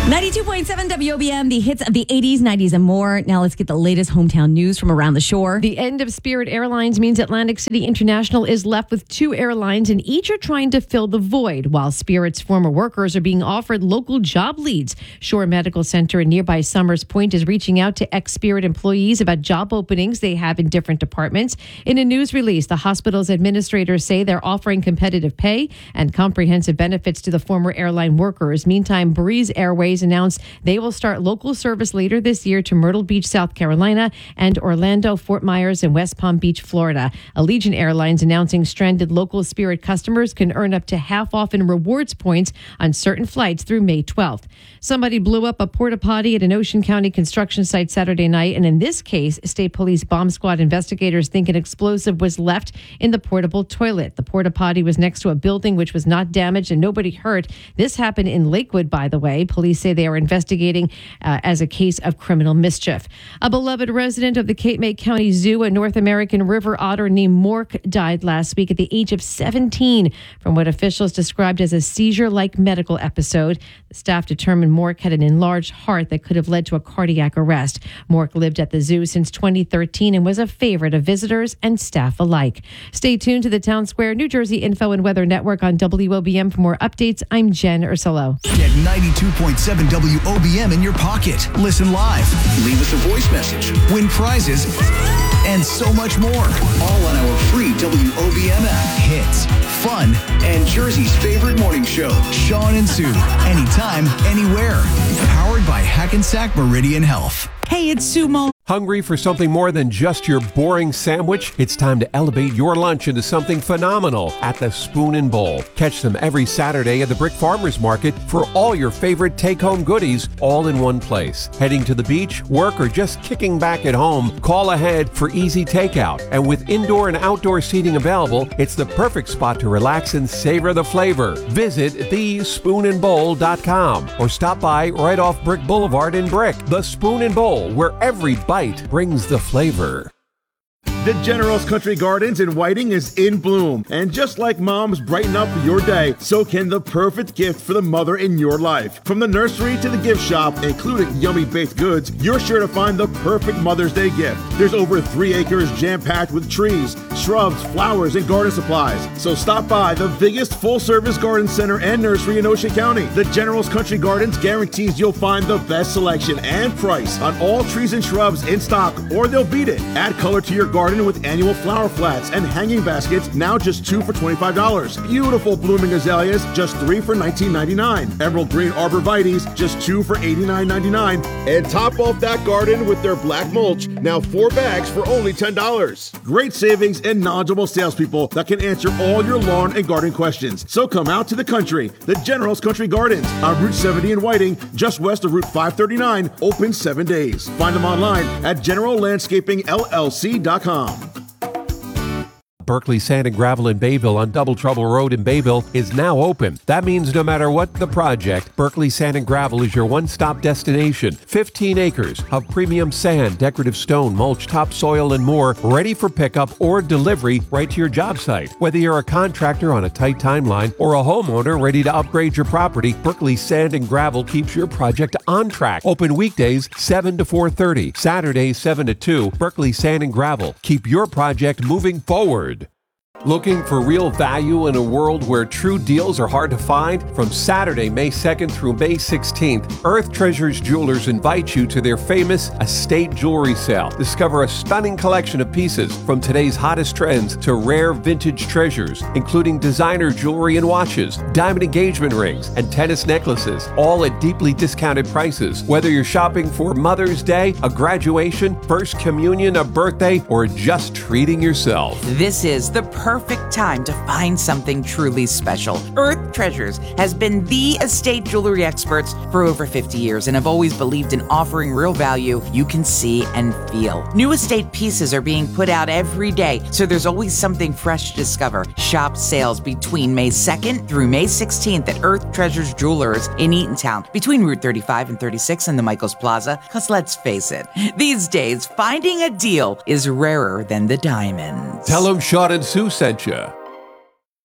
92.7 WOBM, the hits of the 80s, 90s, and more. Now let's get the latest hometown news from around the shore. The end of Spirit Airlines means Atlantic City International is left with two airlines, and each are trying to fill the void, while Spirit's former workers are being offered local job leads. Shore Medical Center in nearby Summers Point is reaching out to ex-Spirit employees about job openings they have in different departments. In a news release, the hospital's administrators say they're offering competitive pay and comprehensive benefits to the former airline workers. Meantime, Breeze Airways announced they will start local service later this year to Myrtle Beach, South Carolina, and Orlando, Fort Myers, and West Palm Beach, Florida. Allegiant Airlines announcing stranded local Spirit customers can earn up to half off in rewards points on certain flights through May 12th. Somebody blew up a porta potty at an Ocean County construction site Saturday night, and in this case, State Police Bomb Squad investigators think an explosive was left in the portable toilet. The porta potty was next to a building which was not damaged and nobody hurt. This happened in Lakewood, by the way. Police say they are investigating as a case of criminal mischief. A beloved resident of the Cape May County Zoo, a North American river otter named Mork, died last week at the age of 17 from what officials described as a seizure-like medical episode. The staff determined Mork had an enlarged heart that could have led to a cardiac arrest. Mork lived at the zoo since 2013 and was a favorite of visitors and staff alike. Stay tuned to the Town Square New Jersey Info and Weather Network on WOBM for more updates. I'm Jen Ursulo. Get 92.7 WOBM in your pocket. Listen live. Leave us a voice message. Win prizes. And so much more. All on our free WOBM app. Hits, fun, and Jersey's favorite morning show. Sean and Sue. Anytime, anywhere. Powered by Hackensack Meridian Health. Hey, it's Sumo. Hungry for something more than just your boring sandwich? It's time to elevate your lunch into something phenomenal at the Spoon and Bowl. Catch them every Saturday at the Brick Farmers Market for all your favorite take-home goodies all in one place. Heading to the beach, work, or just kicking back at home, call ahead for easy takeout. And with indoor and outdoor seating available, it's the perfect spot to relax and savor the flavor. Visit thespoonandbowl.com or stop by right off Brick Boulevard in Brick. The Spoon and Bowl, where every bite brings the flavor. The General's Country Gardens in Whiting is in bloom. And just like moms brighten up your day, so can the perfect gift for the mother in your life. From the nursery to the gift shop, including yummy baked goods, you're sure to find the perfect Mother's Day gift. There's over 3 acres jam-packed with trees, shrubs, flowers, and garden supplies. So stop by the biggest full-service garden center and nursery in Ocean County. The General's Country Gardens guarantees you'll find the best selection and price on all trees and shrubs in stock, or they'll beat it. Add color to your garden with annual flower flats and hanging baskets, now just 2 for $25. Beautiful blooming azaleas, just 3 for $19.99. Emerald green arborvitaes, just 2 for $89.99. And top off that garden with their black mulch, now 4 bags for only $10. Great savings and knowledgeable salespeople that can answer all your lawn and garden questions. So come out to the country, the General's Country Gardens on Route 70 in Whiting, just west of Route 539, open 7 days. Find them online at generallandscapingllc.com. Berkeley Sand and Gravel in Bayville on Double Trouble Road in Bayville is now open. That means no matter what the project, Berkeley Sand and Gravel is your one-stop destination. 15 acres of premium sand, decorative stone, mulch, topsoil, and more, ready for pickup or delivery right to your job site. Whether you're a contractor on a tight timeline or a homeowner ready to upgrade your property, Berkeley Sand and Gravel keeps your project on track. Open weekdays 7 to 4:30, Saturdays 7 to 2. Berkeley Sand and Gravel. Keep your project moving forward. Looking for real value in a world where true deals are hard to find? From Saturday, May 2nd through May 16th, Earth Treasures Jewelers invite you to their famous estate jewelry sale. Discover a stunning collection of pieces from today's hottest trends to rare vintage treasures, including designer jewelry and watches, diamond engagement rings, and tennis necklaces, all at deeply discounted prices. Whether you're shopping for Mother's Day, a graduation, first communion, a birthday, or just treating yourself. This is the perfect time to find something truly special. Earth Treasures has been the estate jewelry experts for over 50 years and have always believed in offering real value you can see and feel. New estate pieces are being put out every day, so there's always something fresh to discover. Shop sales between May 2nd through May 16th at Earth Treasures Jewelers in Eatontown, between Route 35 and 36 and the Michaels Plaza, because let's face it, these days, finding a deal is rarer than the diamonds. Tell them Sean and Sue sent you.